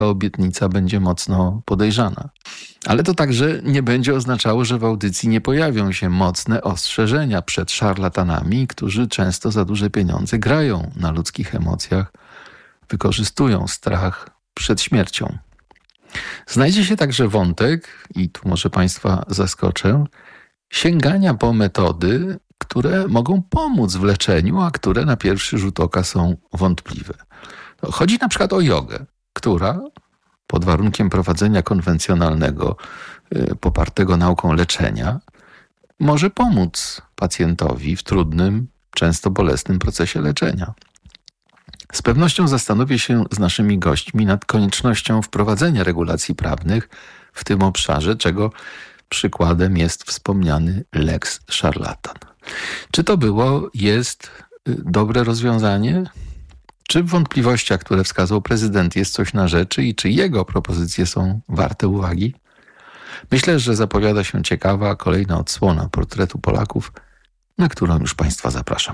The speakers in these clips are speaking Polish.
obietnica będzie mocno podejrzana. Ale to także nie będzie oznaczało, że w audycji nie pojawią się mocne ostrzeżenia przed szarlatanami, którzy często za duże pieniądze grają na ludzkich emocjach, wykorzystują strach przed śmiercią. Znajdzie się także wątek, i tu może Państwa zaskoczę, sięgania po metody, które mogą pomóc w leczeniu, a które na pierwszy rzut oka są wątpliwe. Chodzi na przykład o jogę, która pod warunkiem prowadzenia konwencjonalnego, popartego nauką leczenia, może pomóc pacjentowi w trudnym, często bolesnym procesie leczenia. Z pewnością zastanowię się z naszymi gośćmi nad koniecznością wprowadzenia regulacji prawnych w tym obszarze, czego przykładem jest wspomniany lex szarlatan. Czy to jest dobre rozwiązanie? Czy w wątpliwościach, które wskazał prezydent, jest coś na rzeczy i czy jego propozycje są warte uwagi? Myślę, że zapowiada się ciekawa kolejna odsłona portretu Polaków, na którą już Państwa zapraszam.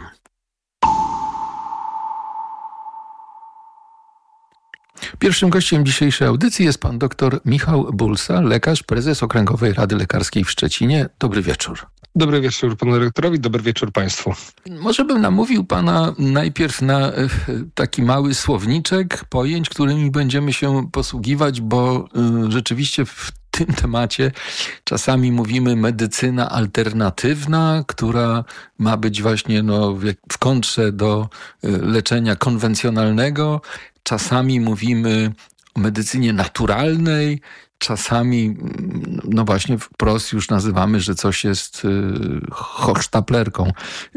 Pierwszym gościem dzisiejszej audycji jest pan dr Michał Bulsa, lekarz, prezes Okręgowej Rady Lekarskiej w Szczecinie. Dobry wieczór. Dobry wieczór panu dyrektorowi, dobry wieczór państwu. Może bym namówił pana najpierw na taki mały słowniczek pojęć, którymi będziemy się posługiwać, bo rzeczywiście w tym temacie czasami mówimy medycyna alternatywna, która ma być właśnie w kontrze do leczenia konwencjonalnego. Czasami mówimy o medycynie naturalnej, czasami, właśnie wprost już nazywamy, że coś jest hochsztaplerką.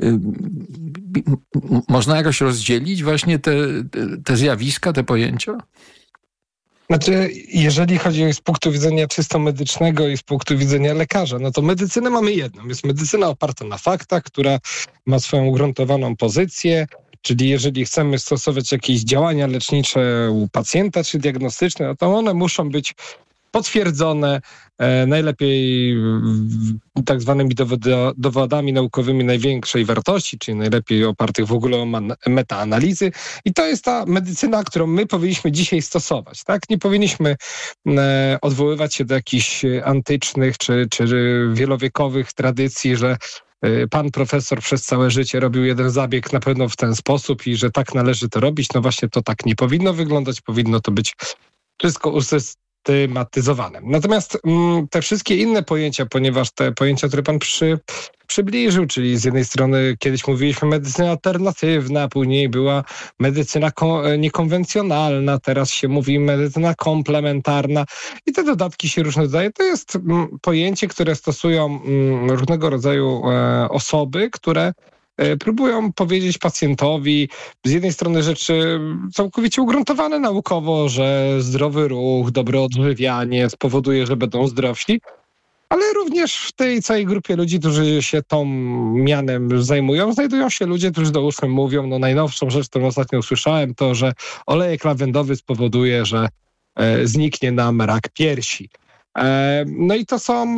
Można jakoś rozdzielić właśnie te zjawiska, te pojęcia? Znaczy, jeżeli chodzi z punktu widzenia czysto medycznego i z punktu widzenia lekarza, no to medycynę mamy jedną. Jest medycyna oparta na faktach, która ma swoją ugruntowaną pozycję, czyli jeżeli chcemy stosować jakieś działania lecznicze u pacjenta czy diagnostyczne, no to one muszą być potwierdzone najlepiej tak zwanymi dowodami naukowymi największej wartości, czyli najlepiej opartych w ogóle o metaanalizy. I to jest ta medycyna, którą my powinniśmy dzisiaj stosować. Tak? Nie powinniśmy odwoływać się do jakichś antycznych czy wielowiekowych tradycji, że pan profesor przez całe życie robił jeden zabieg na pewno w ten sposób i że tak należy to robić. No właśnie to tak nie powinno wyglądać, powinno to być wszystko usystematyzowane. Natomiast te wszystkie inne pojęcia, ponieważ te pojęcia, które pan przybliżył, czyli z jednej strony kiedyś mówiliśmy medycyna alternatywna, później była medycyna niekonwencjonalna, teraz się mówi medycyna komplementarna i te dodatki się różne dodaje. To jest pojęcie, które stosują różnego rodzaju osoby, które próbują powiedzieć pacjentowi z jednej strony rzeczy całkowicie ugruntowane naukowo, że zdrowy ruch, dobre odżywianie spowoduje, że będą zdrowsi, ale również w tej całej grupie ludzi, którzy się tą mianem zajmują, znajdują się ludzie, którzy załóżmy mówią, najnowszą rzecz, którą ostatnio usłyszałem, to, że olejek lawendowy spowoduje, że zniknie nam rak piersi. No i to są,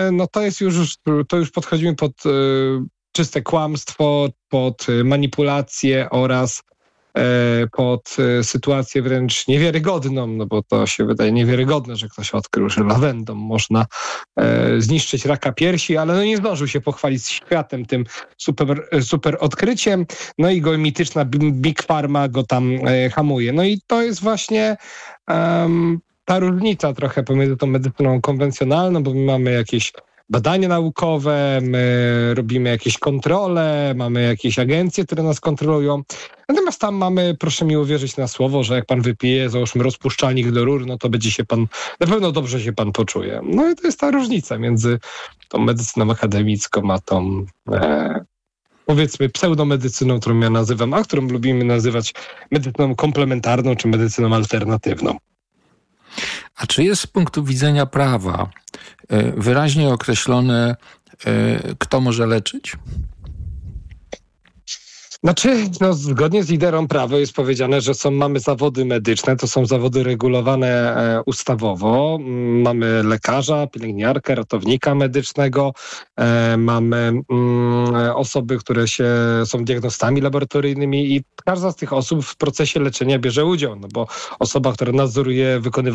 to już podchodzimy pod czyste kłamstwo, pod manipulację oraz pod sytuację wręcz niewiarygodną, bo to się wydaje niewiarygodne, że ktoś odkrył, że lawendą można zniszczyć raka piersi, ale nie zdążył się pochwalić światem tym super odkryciem, i go mityczna Big Pharma go tam hamuje. No i to jest właśnie ta różnica trochę pomiędzy tą medycyną konwencjonalną, bo my mamy jakieś badania naukowe, my robimy jakieś kontrole, mamy jakieś agencje, które nas kontrolują. Natomiast tam mamy, proszę mi uwierzyć na słowo, że jak pan wypije, załóżmy rozpuszczalnik do rur, to będzie się pan, na pewno dobrze się pan poczuje. No i to jest ta różnica między tą medycyną akademicką, a tą powiedzmy pseudomedycyną, którą ja nazywam, a którą lubimy nazywać medycyną komplementarną czy medycyną alternatywną. A czy jest z punktu widzenia prawa wyraźnie określone, kto może leczyć? Zgodnie z literą prawa jest powiedziane, że mamy zawody medyczne, to są zawody regulowane ustawowo. Mamy lekarza, pielęgniarkę, ratownika medycznego, mamy osoby, które są diagnostami laboratoryjnymi i każda z tych osób w procesie leczenia bierze udział, bo osoba, która nadzoruje wykonywanie